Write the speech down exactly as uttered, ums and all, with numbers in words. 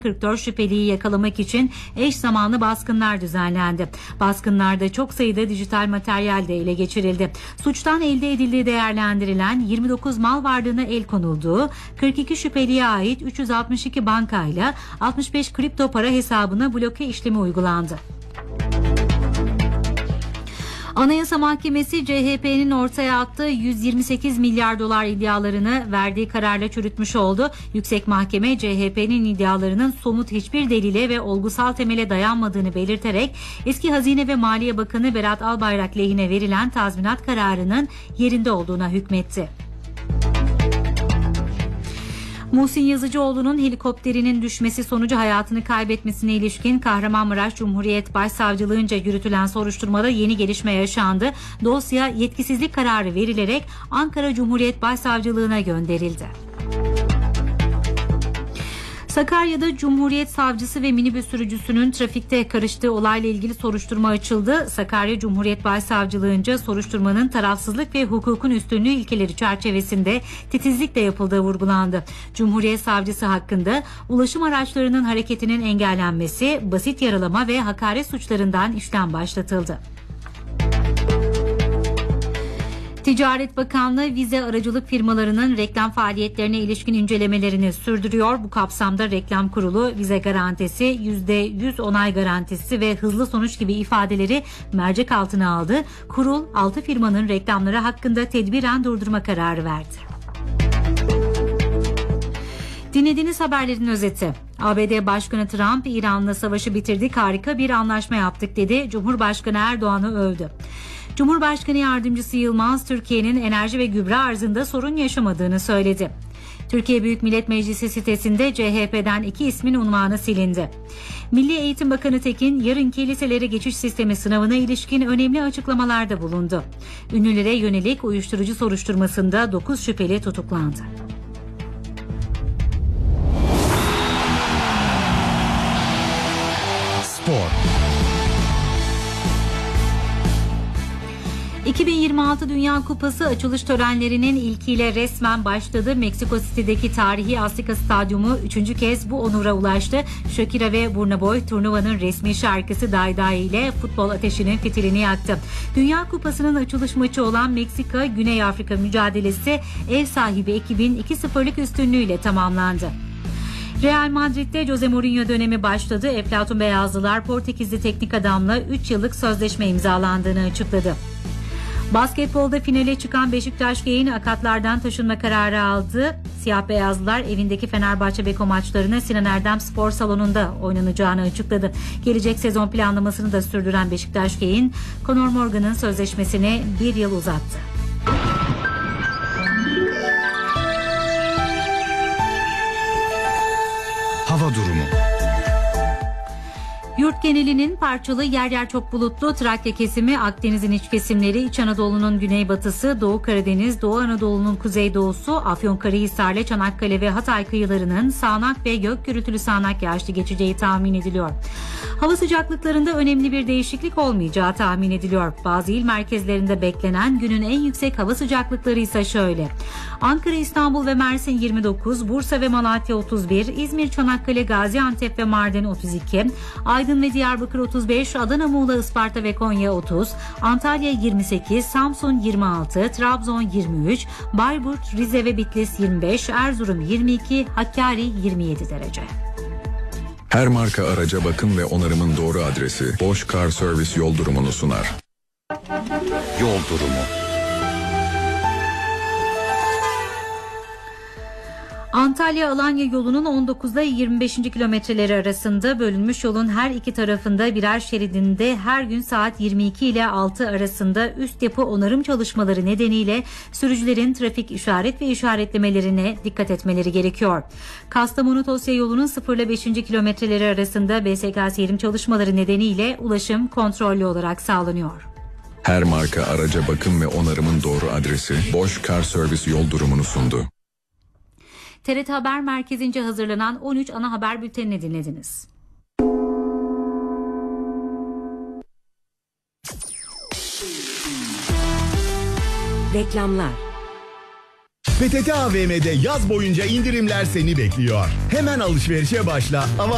kırk dört şüpheliyi yakalamak için eş zamanlı baskınlar düzenlendi. Baskınlarda çok sayıda dijital materyal de ele geçirildi. Suçtan elde edildiği değerlendirilen yirmi dokuz mal varlığına el konulduğu, kırk iki şüpheliye ait üç yüz altmış iki bankayla altmış beş kripto para hesabına bloke işlemi uygulandı. Anayasa Mahkemesi C H P'nin ortaya attığı yüz yirmi sekiz milyar dolar iddialarını verdiği kararla çürütmüş oldu. Yüksek Mahkeme C H P'nin iddialarının somut hiçbir delile ve olgusal temele dayanmadığını belirterek eski Hazine ve Maliye Bakanı Berat Albayrak lehine verilen tazminat kararının yerinde olduğuna hükmetti. Muhsin Yazıcıoğlu'nun helikopterinin düşmesi sonucu hayatını kaybetmesine ilişkin Kahramanmaraş Cumhuriyet Başsavcılığınca yürütülen soruşturmada yeni gelişme yaşandı. Dosya yetkisizlik kararı verilerek Ankara Cumhuriyet Başsavcılığına gönderildi. Sakarya'da Cumhuriyet Savcısı ve minibüs sürücüsünün trafikte karıştığı olayla ilgili soruşturma açıldı. Sakarya Cumhuriyet Başsavcılığınca soruşturmanın tarafsızlık ve hukukun üstünlüğü ilkeleri çerçevesinde titizlikle yapıldığı vurgulandı. Cumhuriyet Savcısı hakkında ulaşım araçlarının hareketinin engellenmesi, basit yaralama ve hakaret suçlarından işlem başlatıldı. Ticaret Bakanlığı vize aracılık firmalarının reklam faaliyetlerine ilişkin incelemelerini sürdürüyor. Bu kapsamda Reklam Kurulu vize garantisi, yüzde yüz onay garantisi ve hızlı sonuç gibi ifadeleri mercek altına aldı. Kurul altı firmanın reklamları hakkında tedbiren durdurma kararı verdi. Dinlediğiniz haberlerin özeti. A B D Başkanı Trump, İran'la savaşı bitirdik, harika bir anlaşma yaptık dedi. Cumhurbaşkanı Erdoğan'ı övdü. Cumhurbaşkanı Yardımcısı Yılmaz, Türkiye'nin enerji ve gübre arzında sorun yaşamadığını söyledi. Türkiye Büyük Millet Meclisi sitesinde C H P'den iki ismin unvanı silindi. Milli Eğitim Bakanı Tekin, yarınki liselere geçiş sistemi sınavına ilişkin önemli açıklamalarda bulundu. Ünlülere yönelik uyuşturucu soruşturmasında dokuz şüpheli tutuklandı. Spor. iki bin yirmi altı Dünya Kupası açılış törenlerinin ilkiyle resmen başladı. Meksiko City'deki tarihi Azteca Stadyumu üçüncü kez bu onura ulaştı. Shakira ve Burna Boy turnuvanın resmi şarkısı Day Day ile futbol ateşinin fitilini yaktı. Dünya Kupası'nın açılış maçı olan Meksika Güney Afrika mücadelesi ev sahibi ekibin iki sıfırlık üstünlüğüyle tamamlandı. Real Madrid'de Jose Mourinho dönemi başladı. Eflatun Beyazlılar Portekizli teknik adamla üç yıllık sözleşme imzalandığını açıkladı. Basketbolda finale çıkan Beşiktaş G akatlardan taşınma kararı aldı. Siyah beyazlılar evindeki Fenerbahçe Beko maçlarını Sinan Erdem Spor Salonu'nda oynanacağını açıkladı. Gelecek sezon planlamasını da sürdüren Beşiktaş G Conor Morgan'ın sözleşmesini bir yıl uzattı. Hava durumu. Yurt genelinin parçalı, yer yer çok bulutlu. Trakya kesimi, Akdeniz'in iç kesimleri, İç Anadolu'nun güneybatısı, Doğu Karadeniz, Doğu Anadolu'nun kuzeydoğusu, Afyonkarahisar ile Çanakkale ve Hatay kıyılarının sağanak ve gök gürültülü sağanak yağışlı geçeceği tahmin ediliyor. Hava sıcaklıklarında önemli bir değişiklik olmayacağı tahmin ediliyor. Bazı il merkezlerinde beklenen günün en yüksek hava sıcaklıkları ise şöyle: Ankara, İstanbul ve Mersin yirmi dokuz, Bursa ve Malatya otuz bir, İzmir, Çanakkale, Gaziantep ve Mardin otuz iki, Aydın ve Diyarbakır otuz beş, Adana, Muğla, Isparta ve Konya otuz, Antalya yirmi sekiz, Samsun yirmi altı, Trabzon yirmi üç, Bayburt, Rize ve Bitlis yirmi beş, Erzurum yirmi iki, Hakkari yirmi yedi derece. Her marka araca bakım ve onarımın doğru adresi Bosch Car Service yol durumunu sunar. Yol durumu. Antalya-Alanya yolunun on dokuzda yirmi beşinci kilometreleri arasında bölünmüş yolun her iki tarafında birer şeridinde her gün saat yirmi iki ile altı arasında üst yapı onarım çalışmaları nedeniyle sürücülerin trafik işaret ve işaretlemelerine dikkat etmeleri gerekiyor. Kastamonu-Tosya yolunun sıfır ile beşinci kilometreleri arasında B S K seyrim çalışmaları nedeniyle ulaşım kontrollü olarak sağlanıyor. Her marka araca bakım ve onarımın doğru adresi Bosch Car Service yol durumunu sundu. T R T Haber Merkezi'nce hazırlanan on üç ana haber bültenini dinlediniz. Reklamlar. P T T A V M'de yaz boyunca indirimler seni bekliyor. Hemen alışverişe başla. Ama